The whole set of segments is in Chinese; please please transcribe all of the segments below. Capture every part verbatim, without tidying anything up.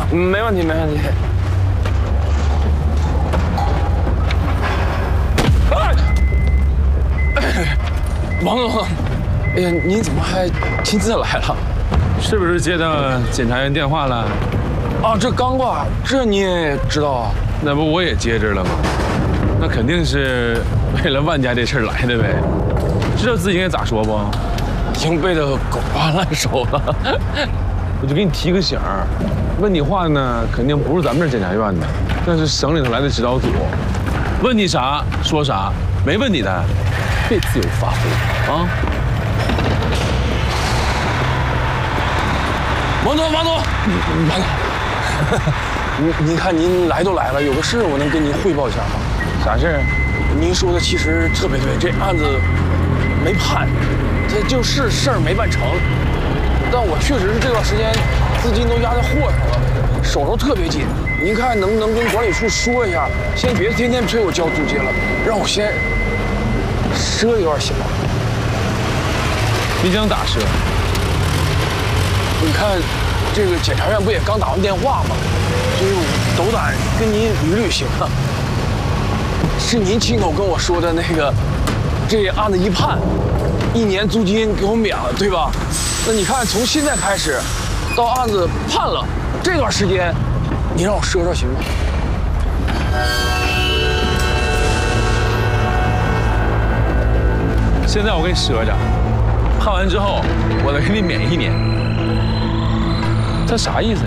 没问题，没问题。哎，王总，哎呀，您怎么还亲自来了？ 是不是接到检察院电话了？ 啊，这刚挂，这你也知道啊？ 那不我也接着了吗？那肯定是为了万家这事儿来的呗。知道自己应该咋说不？ 已经背得狗瓜烂熟了。 我就给你提个醒儿，问你话呢，肯定不是咱们这检察院的，那是省里头来的指导组。问你啥说啥，没问你的，别自由发挥啊！ 王总，王总，王总，您您看您来都来了，有个事我能跟您汇报一下吗？ 啥事儿？ 您说的其实特别对，这案子没判，这就是事儿没办成。但我确实是这段时间资金都压在货上了，手头特别紧。您看能不能跟管理处说一下，先别天天催我交租金了，让我先赊一段行吗？ 你想咋赊？ 你看，这个检察院不也刚打完电话吗？所以我斗胆跟您捋捋行啊。是您亲口跟我说的那个，这案子一判，一年租金给我免了，对吧？那你看，从现在开始，到案子判了这段时间，你让我赊赊行吗？ 现在我给你赊着，判完之后我再给你免一年。这啥意思？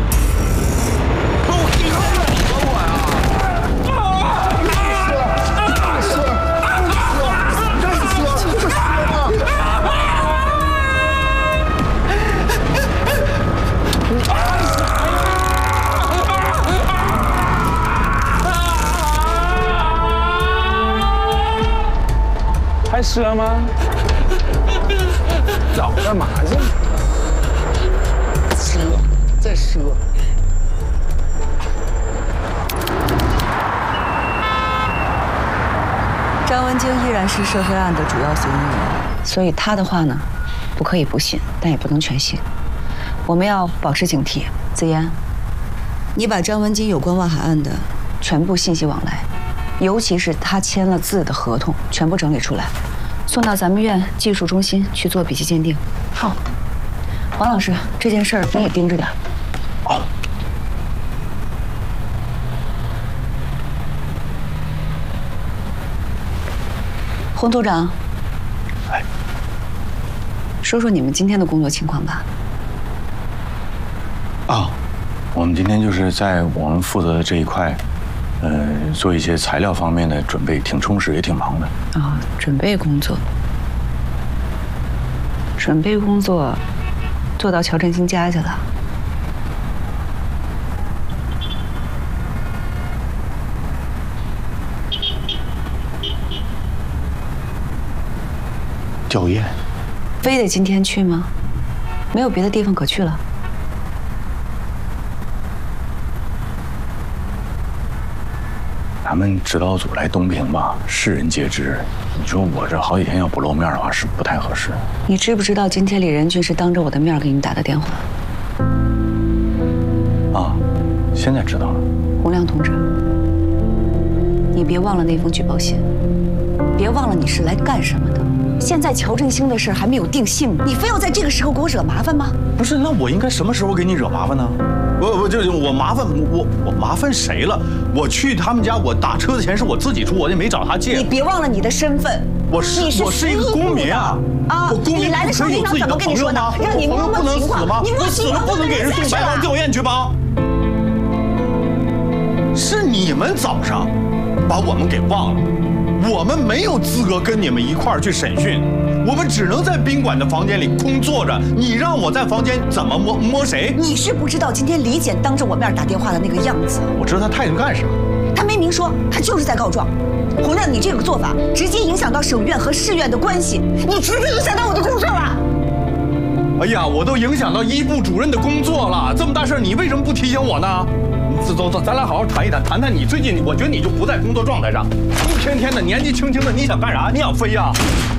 还赊吗？早干嘛去？ 赊，再赊。 张文京依然是涉黑案的主要嫌疑人，所以他的话呢，不可以不信，但也不能全信。我们要保持警惕。子妍，你把张文京有关万海案的全部信息往来，尤其是他签了字的合同，全部整理出来，送到咱们院技术中心去做笔迹鉴定。好，王老师，这件事儿你也盯着点。 好。 洪组长， 哎， 说说你们今天的工作情况吧。 啊，我们今天就是在我们负责的这一块，呃，做一些材料方面的准备，挺充实，也挺忙的。 哦，准备工作，准备工作做到乔振兴家去了。 吊唁， 非得今天去吗？没有别的地方可去了。 咱们指导组来东平吧，世人皆知。你说我这好几天要不露面的话，是不太合适。 你知不知道今天李仁俊是当着我的面给你打的电话？ 啊，现在知道了。 洪亮同志，你别忘了那封举报信，别忘了你是来干什么的。现在乔振兴的事还没有定性，你非要在这个时候给我惹麻烦吗？ 不是，那我应该什么时候给你惹麻烦呢？不不，就是我麻烦我我麻烦谁了？我去他们家，我打车的钱是我自己出，我也没找他借。 你别忘了你的身份， 我是我是一个公民啊！ 啊， 我公民你来的时候领导怎么跟你说的？让你摸摸情况，你摸情况不能给人送白狼吊唁去吧？是你们早上把我们给忘了。我们没有资格跟你们一块儿去审讯，我们只能在宾馆的房间里空坐着。你让我在房间怎么摸摸谁？ 你是不知道今天李检当着我面打电话的那个样子。 我知道他态度干啥， 他没明说，他就是在告状。洪亮，你这个做法直接影响到省院和市院的关系，你直接影响到我的工作了。 哎呀，我都影响到一部主任的工作了，这么大事你为什么不提醒我呢？走走走，咱俩好好谈一谈，谈谈你最近，我觉得你就不在工作状态上，一天天的年纪轻轻的，你想干啥？你想飞呀？